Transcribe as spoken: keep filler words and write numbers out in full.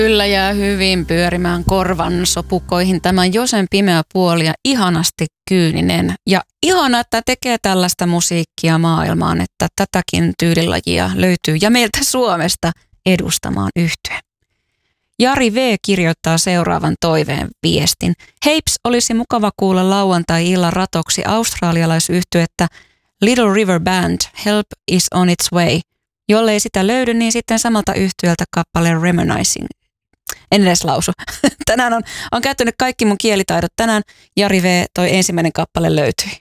Kyllä jää hyvin pyörimään korvan sopukoihin tämän Josen pimeä puoli ja ihanasti kyyninen. Ja ihana, että tekee tällaista musiikkia maailmaan, että tätäkin tyylilajia löytyy ja meiltä Suomesta edustamaan yhtye. Jari V. kirjoittaa seuraavan toiveen viestin. Heips, olisi mukava kuulla lauantai-illan ratoksi australialaisyhtyettä Little River Band, Help is on its way. Jollei sitä löydy, niin sitten samalta yhtyöltä kappale Reminiscing. En edes lausu. Tänään on, on käyttänyt kaikki mun kielitaidot. Tänään Jari V. toi ensimmäinen kappale löytyi.